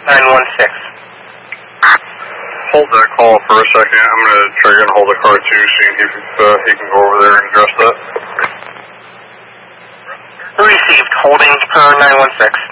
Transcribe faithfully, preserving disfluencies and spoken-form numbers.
nine one six. Hold that call for a second. I'm going to try getting hold of car two, seeing if uh, he can go over there and address that. Received. Holding per nine one six.